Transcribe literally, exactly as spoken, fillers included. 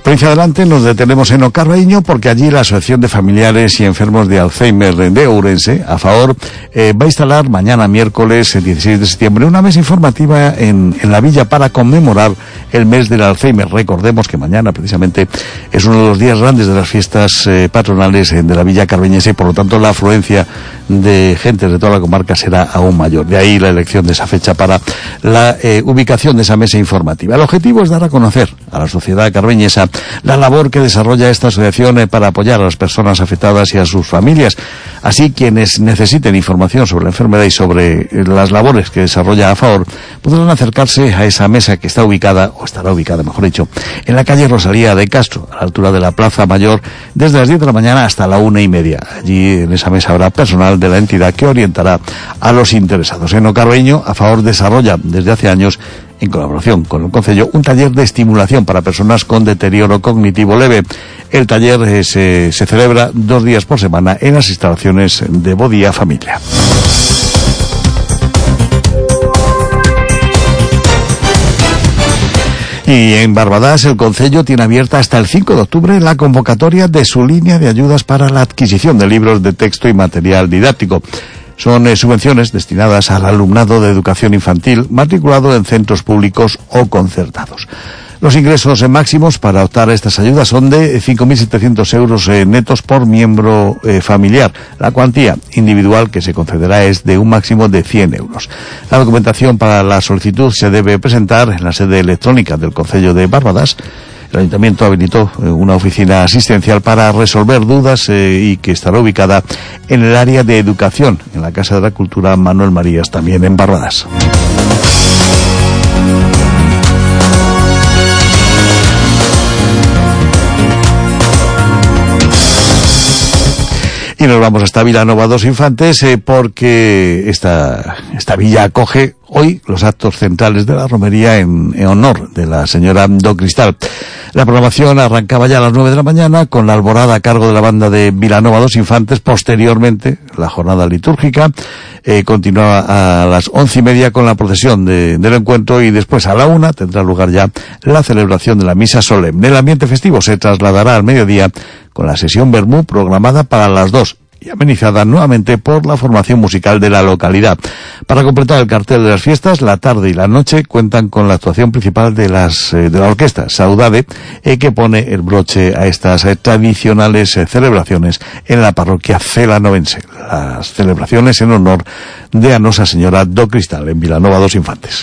Provincia Adelante nos detenemos en Ocarreño porque allí la Asociación de Familiares y Enfermos de Alzheimer de Ourense, a favor, eh, va a instalar mañana miércoles el dieciséis de septiembre una mesa informativa en, en la villa para conmemorar el mes del Alzheimer. Recordemos que mañana precisamente es uno de los días grandes de las fiestas eh, patronales de la villa carbeñesa y por lo tanto la afluencia de gente de toda la comarca será aún mayor. De ahí la elección de esa fecha para la eh, ubicación de esa mesa informativa. El objetivo es dar a conocer a la sociedad carbeñesa la labor que desarrolla esta asociación eh, para apoyar a las personas afectadas y a sus familias. Así, quienes necesiten información sobre la enfermedad y sobre eh, las labores que desarrolla a favor, podrán acercarse a esa mesa que está ubicada, o estará ubicada, mejor dicho, en la calle Rosalía de Castro, a la altura de la Plaza Mayor, desde las diez de la mañana hasta la una y media. Allí, en esa mesa, habrá personal de la entidad que orientará a los interesados. En Ocarreño, a favor desarrolla desde hace años, en colaboración con el Concello, un taller de estimulación para personas con deterioro cognitivo leve. El taller eh, se, se celebra dos días por semana en las instalaciones de Bodía Familia. Y en Barbadas, el Concello tiene abierta hasta el cinco de octubre la convocatoria de su línea de ayudas para la adquisición de libros de texto y material didáctico. Son eh, subvenciones destinadas al alumnado de educación infantil matriculado en centros públicos o concertados. Los ingresos eh, máximos para optar a estas ayudas son de cinco mil setecientos euros eh, netos por miembro eh, familiar. La cuantía individual que se concederá es de un máximo de cien euros. La documentación para la solicitud se debe presentar en la sede electrónica del Concello de Barbadas. El Ayuntamiento habilitó una oficina asistencial para resolver dudas eh, y que estará ubicada en el área de educación, en la Casa de la Cultura Manuel Marías, también en Barbadas. Y nos vamos hasta Vilanova dos Infantes eh, porque esta, esta villa acoge hoy los actos centrales de la romería en, en honor de la señora Do Cristal. La programación arrancaba ya a las nueve de la mañana con la alborada a cargo de la banda de Vilanova dos Infantes. Posteriormente, la jornada litúrgica eh, continuaba a las once y media con la procesión de, del encuentro y después a la una tendrá lugar ya la celebración de la misa solemne. El ambiente festivo se trasladará al mediodía con la sesión Vermú programada para las dos y amenizada nuevamente por la formación musical de la localidad. Para completar el cartel de las fiestas, la tarde y la noche cuentan con la actuación principal de las eh, de la orquesta Saudade, eh, que pone el broche a estas eh, tradicionales eh, celebraciones en la parroquia celanovense. Las celebraciones en honor de a Nosa Señora do Cristal en Vilanova dos Infantes.